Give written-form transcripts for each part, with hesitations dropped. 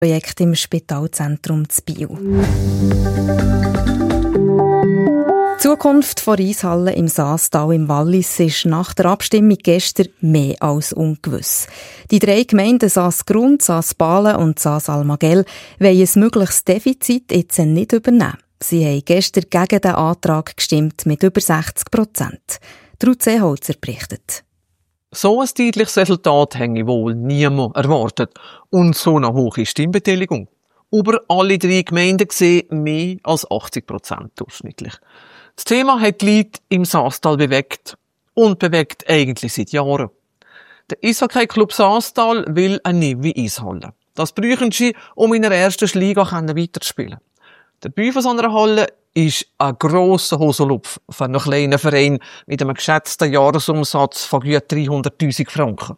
Projekt im Spitalzentrum zu Biel. Die Zukunft der Eishalle im Saastal im Wallis ist nach der Abstimmung gestern mehr als ungewiss. Die 3 Gemeinden Saas-Grund, Saas-Balen und Saas-Almagell wollen ein mögliches Defizit jetzt nicht übernehmen. Sie haben gestern gegen den Antrag gestimmt mit über 60%. Ruth Seeholzer berichtet. So ein deutliches Resultat hätte wohl niemand erwartet. Und so eine hohe Stimmbeteiligung. Über alle 3 Gemeinden gesehen mehr als 80% durchschnittlich. Das Thema hat die Leute im Saastal bewegt. Und bewegt eigentlich seit Jahren. Der Eishockey-Club Saastal will eine neue Eishalle. Das brauchen sie, um in der ersten Liga weiterzuspielen. Der Bau von so einer Halle ist ein grosser Hosenlupf für einen kleinen Verein mit einem geschätzten Jahresumsatz von gut 300'000 Franken.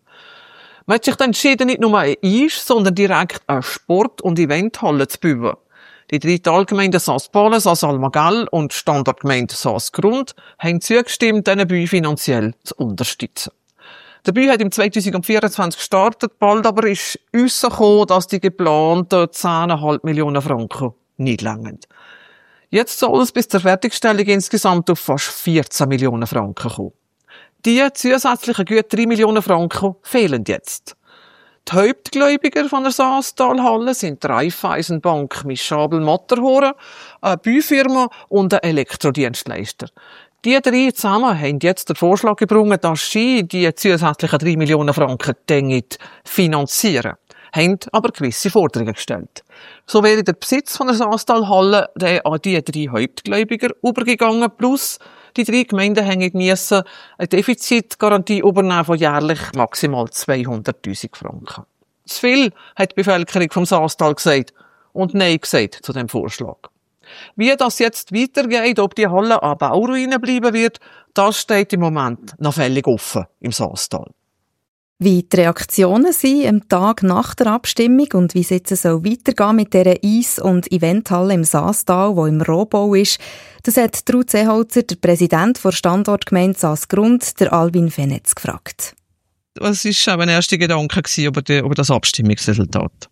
Man hat sich dann entschieden, nicht nur eine Eis, sondern direkt eine Sport- und Eventhalle zu bauen. Die 3 Talgemeinden Saas-Balen, Saas-Almagell und Standortgemeinde Saas-Grund haben zugestimmt, diesen Bau finanziell zu unterstützen. Der Bau hat im 2024 gestartet, bald aber ist rausgekommen, dass die geplanten 10,5 Millionen Franken nicht reichen. Jetzt soll es bis zur Fertigstellung insgesamt auf fast 14 Millionen Franken kommen. Die zusätzlichen gut 3 Millionen Franken fehlen jetzt. Die Hauptgläubiger von der Saastalhalle sind die Raiffeisenbank Mischabel Matterhorn, eine Baufirma und ein Elektrodienstleister. Die 3 zusammen haben jetzt den Vorschlag gebracht, dass sie die zusätzlichen 3 Millionen Franken finanzieren. Haben aber gewisse Forderungen gestellt. So wäre der Besitz von der Saastalhalle an die 3 Hauptgläubiger übergegangen, plus die 3 Gemeinden müssen eine Defizitgarantie übernehmen von jährlich maximal 200'000 Franken. Zu viel hat die Bevölkerung vom Saastal gesagt und Nein gesagt zu dem Vorschlag. Wie das jetzt weitergeht, ob die Halle an Bauruinen bleiben wird, das steht im Moment noch völlig offen im Saastal. Wie die Reaktionen sind am Tag nach der Abstimmung und wie es jetzt weitergehen mit dieser Eis- und Eventhalle im Saastal, die im Rohbau ist, das hat Ruth Seeholzer, der Präsident der Standortgemeinde Saas-Grund, der Albin Fenetz, gefragt. Was war ein erster Gedanke über das Abstimmungsresultat?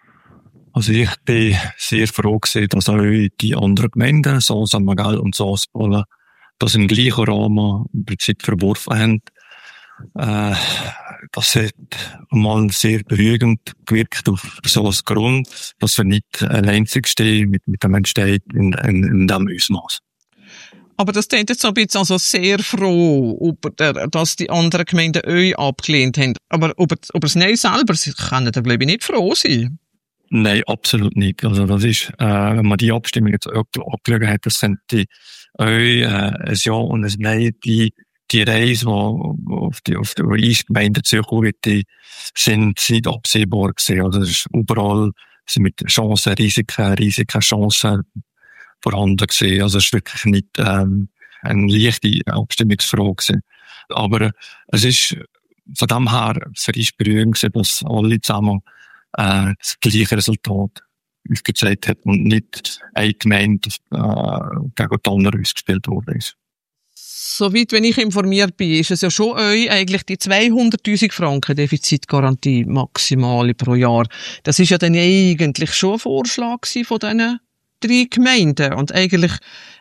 Also ich bin sehr froh gewesen, dass auch die anderen Gemeinden, Saas-Almagell und Saas-Balen, das im gleichen Rahmen im Prinzip verworfen haben. Das hat mal sehr beruhigend gewirkt auf Saas-Grund, dass wir nicht allein stehen mit dem Entsteht in diesem Ausmaß. Aber das klingt jetzt so ein bisschen sehr froh, dass die anderen Gemeinden euch abgelehnt haben. Aber über das Nein selber können da, glaube ich, nicht froh sein. Nein, absolut nicht. Also das ist, wenn man die Abstimmung jetzt angeschaut hat, das sind euch ein Ja und ein Nein, die Reise, die auf die Eisgemeinden zukommen wird, die sind nicht absehbar gewesen. Also es ist überall sind mit Chancen, Risiken, Chancen vorhanden gewesen. Also es ist wirklich nicht eine leichte Abstimmungsfrage gewesen. Aber es ist von dem her für uns berührend gewesen, dass alle zusammen das gleiche Resultat aufgezeigt hat und nicht eine Gemeinde gegen die andere ausgespielt worden ist. Soweit, wenn ich informiert bin, ist es ja schon euch eigentlich die 200'000 Franken Defizitgarantie maximale pro Jahr. Das ist ja dann eigentlich schon ein Vorschlag von diesen 3 Gemeinden. Und eigentlich,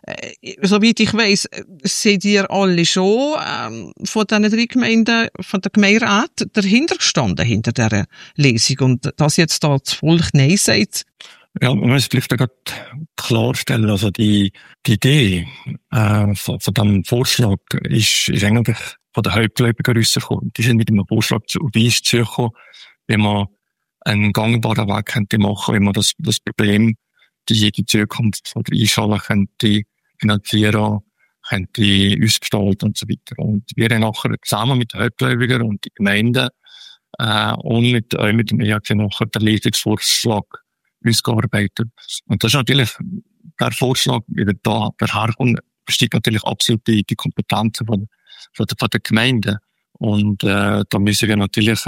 soweit ich weiss, seid ihr alle schon von diesen 3 Gemeinden, von der Gemeinderat, dahinter gestanden, hinter dieser Lesung. Und dass jetzt da das Volk Nein sagt. Ja, man muss vielleicht gerade klarstellen, also die Idee von diesem Vorschlag ist eigentlich von den Hauptgläubigern rausgekommen. Die sind mit einem Vorschlag zu uns zugekommen, wie man einen gangbaren Weg könnte machen, wie man das Problem, die Zukunft von der Eishalle könnte finanzieren, könnte ausgestalten und so weiter. Und wir haben nachher zusammen mit den Hauptgläubigern und den Gemeinden und mit dem EAG nachher den Lesungsvorschlag ausgearbeitet. Und das ist natürlich, der Vorschlag, wie der da daherkommt, besteht natürlich absolut die Kompetenzen von der Gemeinde. Und da müssen wir natürlich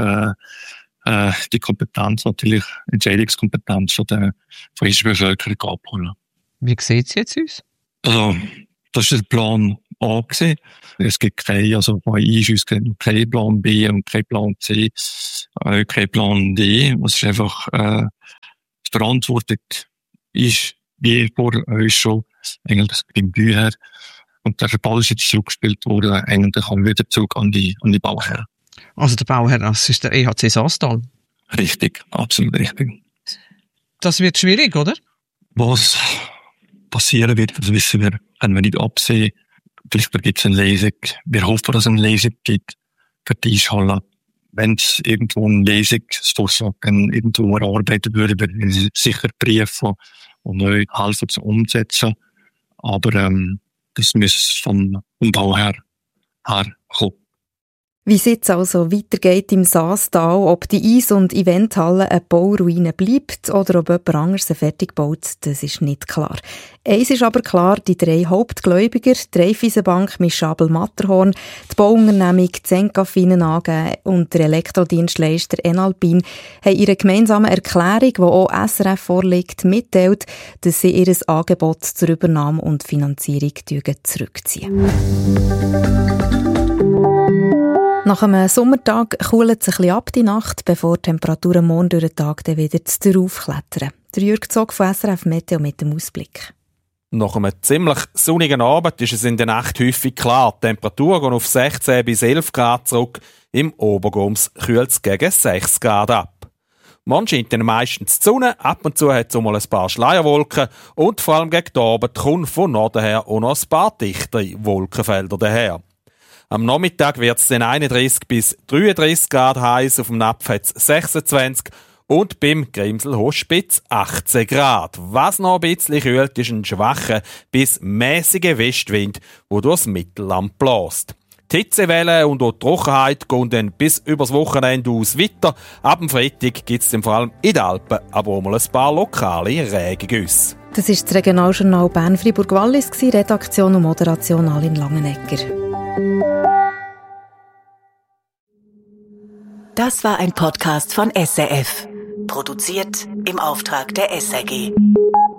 die Kompetenz, natürlich Entscheidungskompetenz von der Bevölkerung abholen. Wie sieht es jetzt aus? Also, das ist der Plan A gewesen. Es gibt keinen Einschüsse, kein Plan B und kein Plan C, kein Plan D. Es ist einfach, verantwortet ist, wie vor uns schon, eigentlich beim Bauherr. Und der Ball ist jetzt zurückgespielt worden, eigentlich auch wieder zurück an die Bauherren. Also der Bauherr, das ist der EHC Saastal? Richtig, absolut richtig. Das wird schwierig, oder? Was passieren wird, das wissen wir, können wir nicht absehen. Vielleicht gibt es eine Lesung. Wir hoffen, dass es eine Lesung gibt für die Eishalle. Wenn es irgendwo eine Lesungsvorschlag irgendwo erarbeitet würde, würden wir sicher Briefe und neu helfen zu umsetzen. Aber das muss vom Bauherr herkommen. Wie es jetzt also weitergeht im Saastal, ob die Eis- und Eventhalle eine Bauruine bleibt oder ob jemand anderes sie fertig baut, das ist nicht klar. Eins ist aber klar, die 3 Hauptgläubiger, die Raiffeisenbank Mischabel-Matterhorn, die Bauunternehmung Zenka-Finen AG und der Elektrodienstleister Enalpin haben ihre gemeinsame Erklärung, die auch SRF vorliegt, mitteilt, dass sie ihr Angebot zur Übernahme und Finanzierung zurückziehen. Nach einem Sommertag kühlt es ein bisschen ab die Nacht, bevor die Temperaturen morgen durch den Tag dann wieder aufklettern. Der Jürg Zog von SRF Meteo mit dem Ausblick. Nach einem ziemlich sonnigen Abend ist es in der Nacht häufig klar. Die Temperaturen gehen auf 16 bis 11 Grad zurück. Im Obergums kühlt es gegen 6 Grad ab. Morgen scheint dann meistens die Sonne, ab und zu hat es auch mal ein paar Schleierwolken und vor allem gegen den Abend kommt von Norden her auch noch ein paar dichtere Wolkenfelder daher. Am Nachmittag wird es dann 31 bis 33 Grad heiß, auf dem Napf hat es 26 und beim Grimsel-Hochspitz 18 Grad. Was noch ein bisschen kühlt, ist ein schwacher bis mäßiger Westwind, der durchs Mittelland bläst. Die Hitzewelle und auch die Trockenheit gehen dann bis übers Wochenende aus weiter. Ab dem Freitag gibt es vor allem in den Alpen aber auch mal ein paar lokale Regengüsse. Das ist das Regionaljournal Bern-Fribourg-Wallis, Redaktion und Moderation Alin Langenegger. Das war ein Podcast von SRF. Produziert im Auftrag der SRG.